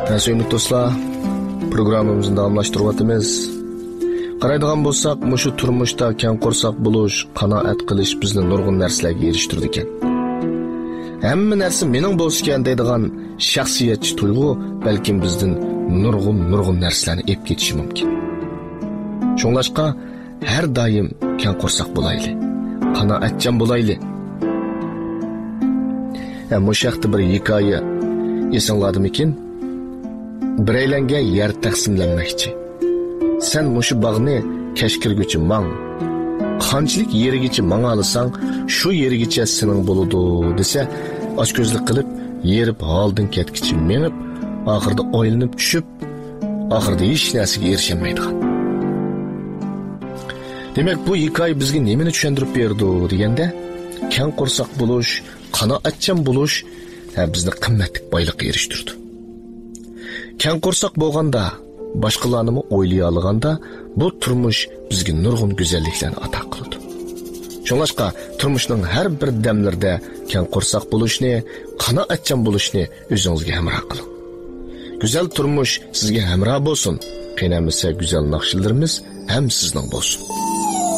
Sevimli dostlar, programımızı davamlaştırıyapmiz. Qaraydigan bo'lsak, mushu turmushda keng qo'rsoq bo'lish, qanoat qilish bizni nurg'un narsalarga erishtirdi ekan. Hamma narsa mening bo'lsin deydigan shaxsiyatchi tuyg'u balkim bizdan nurg'un narsalarni ep ketishi mumkin. Shunglashqa har doim keng qo'rsoq bo'layli, qanoatchan bo'layli. Bu shaxtda bir hikoya esinglardimikin? Bireylengen yer taqsimlanmoqchi. Sen mushu bog'ni kashkirguchi mang. Qanchalik yerigacha manga olsang, shu yerigacha sening bo'ladi desa, ochko'zlik qilib, yerib holdan ketkichi menib, oxirida o'ylanib tushib, oxirida hech narsaga erishamaydigan. Demak, bu hikoya bizga nimani tushuntirib berdi deganda, keng qo'rsoq bo'lish, qanoatchan bo'lish bizni qimmatli boylikqa erishtirdi. Keng qo'rsoq bo'lganda, boshqalarni o'ylay olganda, bu turmush bizga nurg'un go'zalliklarni ato qiladi. Shunlashqa turmushning har bir damlarida keng qo'rsoq bo'lishni, qanoatchan bo'lishni o'zingizga hamroh qiling. Go'zal turmush sizga hamroh bo'lsin. Qiynamasa go'zal naqshlarimiz ham sizning bo'lsin.